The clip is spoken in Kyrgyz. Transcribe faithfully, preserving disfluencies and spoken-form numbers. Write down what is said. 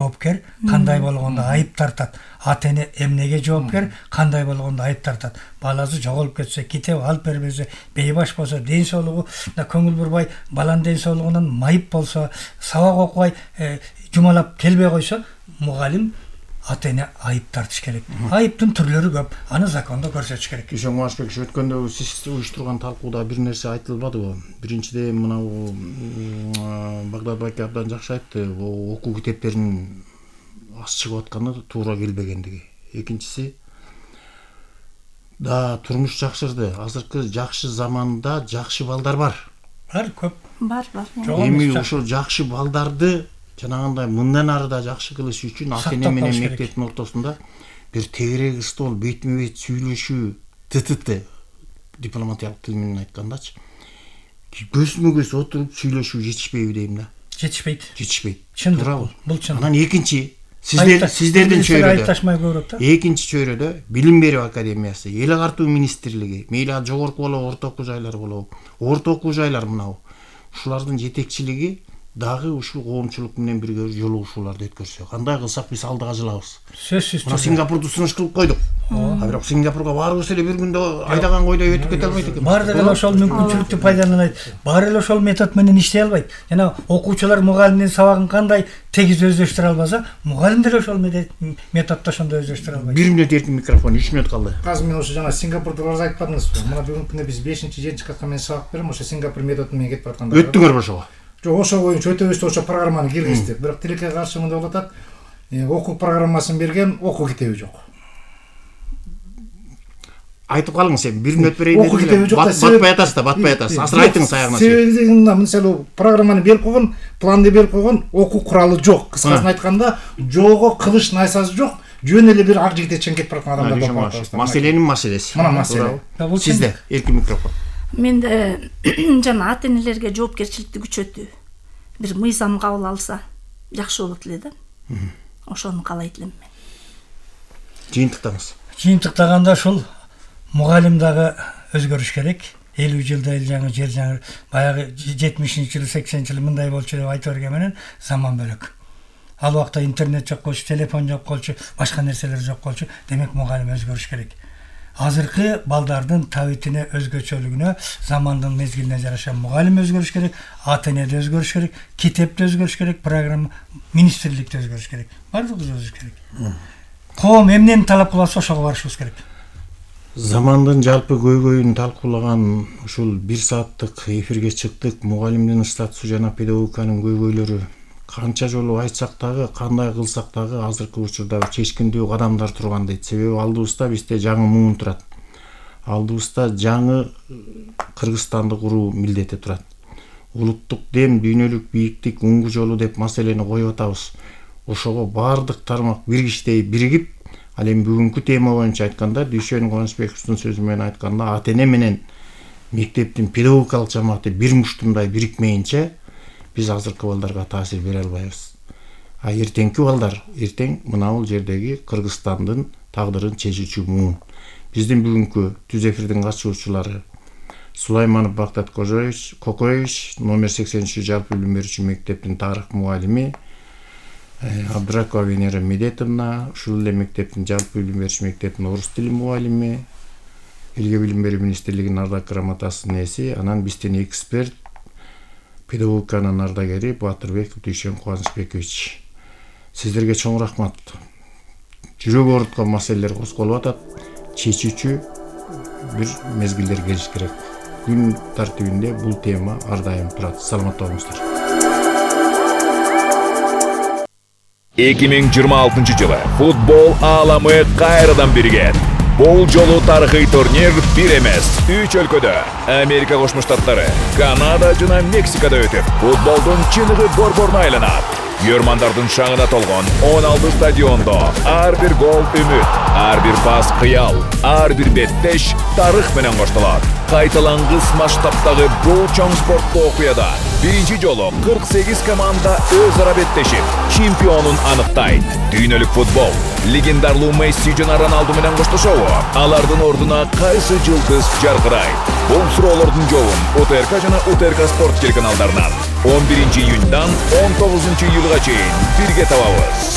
жоопкер, кандай болгондо айып тартат. Ата эне эмнеге жоопкер, кандай болгондо айып тартат. Баласы жоголуп кетсе, китеп алып бербесе, бейбаш болсо, ден соолугу да көңүл бурбай, баланын ден соолугунан майып болсо, сабак окубай, жумалап келбей койсо, мугалим ата эне айып тартыш керек. Айыптын түрлөрү көп. Аны закондо көрсөтүш керек. Ишен Машбек өткөндө сиз уюштурган талкууда бир нерсе айтылбадыбы? Биринчиден мынау Багдат байке абдан жакшы айтты. Окуу китептеринин аз чыгып атканы туура келбегендиги. Экинчиси да турмуш жакшырды. Азыркы жакшы заманда жакшы балдар бар. Бар, көп. Бар, бар. Эми ошол жакшы балдарды жанагындай мындан ары да жакшы кылыш үчүн ата эне менен мектептин ортосунда бир тегерек стол, бетме-бет сүйлөшүү, ТТТ дипломатиялык тил менен айткандачы. Көзмө-көз отуруп сүйлөшүү жетишпейби дейм да. Жетишпейт. Жетишпейт. Туурабы? Бул чын. Анан экинчи сиздер сиздердин чөйрөдө айташмай көрөт да. Экинчи чөйрөдө билим берүү академиясы, эл агартуу министрлиги, мейли жогорку болобу, орто окуу жайлар болобу, орто окуу жайлар мынабу. Ушулардын жетекчилиги дагы ушул коомчулук менен бирге жолугушууларды өткөрсө, кандай кылсак биз алдыга жылабыз. Сөзсүз. Мына Сингапурду сунуш кылып койдук. А бирок Сингапурга барыбыз эле бир күндө айдаган койдой өтүп кете албайт экен. Баары эле ошол мүмкүнчүлүктү пайдаланат. Баары эле ошол метод менен иштей албайт. Жана окуучулар мугалимдин сабагын кандай тегиз өздөштүрө албаса, мугалим деле ошол методдо ошондой өздөштүрө албайт. бир мүнөт эркин микрофон, үч мүнөт калды. Азыр мен ошо жана Сингапурду барып айтпадыңызбы? Мына бүгүнкү күндө биз бешинчи жетинчи класска менен сабак берем, ошо Сингапур методу менен кетип атканда. Өттүңөрбү ошого? Жок, ошо боюнча өтөбүз ошо программаны киргиздик. Бирок тилекке каршы мындай болуп атат. Окуу программасын берген, окуу китеби жок. Айтып калыңыз эми, бир мүнөт берейин окуу китеби жок. Батпай атасыз да, батпай атасыз. Азыр айтыңыз аягына. Себеби мында мисалы программаны берип койгон, планды берип койгон, окуу куралы жок. Кыскасын айтканда, жого кылыш найсасы жок. Жөн эле бир ак жигитке чейин кетип бараткан адамдар бар. Маселенин маселеси. Мына маселе. Сизде эркин микрофон. Менде жана ата энелерге жоопкерчиликти күчөтүү, бир мыйзам кабыл алса жакшы болот эле да. Ошону каалайт элем мен. Жыйынтыктаңыз. Жыйынтыктаганда ушул мугалим дагы өзгөрүш керек. элүү жылда эл жаңы жер жаңы баягы жетимишинчи жылы сексенинчи жылы мындай болчу деп айта берген менен заман бөлөк. Ал убакта интернет жок болчу, телефон жок болчу, башка нерселер жок болчу. Демек мугалим өзгөрүш керек. Азыркы балдардын табитине, өзгөчөлүгүнө, замандын мезгилине жараша мугалим өзгөрүш керек, ата эне де өзгөрүш керек, китеп де өзгөрүш керек, программа, министрлик де өзгөрүш керек. Бардыгыбыз өзгөрүш керек. Коом эмнени талап кылса ошого барышыбыз керек. Замандын жалпы көйгөйүн талкуулаган ушул бир сааттык эфирге чыктык. Мугалимдин статусу жана педагогиканын көйгөйлөрү канча жолу айтсак дагы, кандай кылсак дагы азыркы учурда чечкиндүү кадамдар турган дейт. Себеби алдыбызда бизде жаңы муун турат. Алдыбызда жаңы Кыргызстанды куруу милдети турат. Улуттук дем, дүйнөлүк бийиктик, уңгу жолу деп маселени коюп атабыз. Ошого бардык тармак биригиштей биригип, ал эми бүгүнкү тема боюнча айтканда, Дүйшөн Кубанычбековдун сөзү менен айтканда, ата эне менен мектептин педагогикалык жамааты бир муштумдай бирикмейинче биз азыркы балдарга таасир бере албайбыз. А эртеңки балдар, эртең мынабул жердеги Кыргызстандын тагдырын чечүүчү муун. Биздин бүгүнкү түз эфирдин катышуучулары Сулайманов Бактат Кокоевич, номер сексен үч жалпы билим берүүчү мектептин тарых мугалими, Абдракова Венера Медетовна, ушул эле мектептин жалпы билим берүүчү мектептин орус тили мугалими, Элге билим берүү министрлигинин ардак грамотасынын ээси, анан биздин эксперт педагогиканын ардагери Батырбеков Дүйшөн Кубанычбекович. Сиздерге чоң рахмат. Жүрөк ооруткан маселелер козголуп атат. Чечүүчү бир мезгилдер келиш керек. Күн тартибинде бул тема ар дайым турат. Саламатта болуңуздар. эки миң жыйырма алтынчы жылы футбол ааламы кайрадан биригет. Бул жолу тарыхый турнир бир эмес, үч өлкөдө, Америка Кошмо Штаттары, Канада жана Мексикада өтүп, футболдун чыныгы борборуна айланат. Көрмандардын шаңына толгон он алты стадиондо ар бир гол үмүт, ар бир пас кыял, ар бир беттеш тарых менен коштолот. Кайталангыс масштабтагы бул чоң спорттуу окуяда биринчи жолу кырк сегиз команда өз ара беттешип, чемпионун аныктайт. Дүйнөлүк футбол легендарлуу Месси жана Роналду менен коштошобу? Алардын ордуна кайсы жылдыз жаркырайт? Бул суроолордун жообун УТРК жана УТРК спорт телеканалдарынан он биринчи июньдан он тогузунчу июлга чейин бирге табабыз.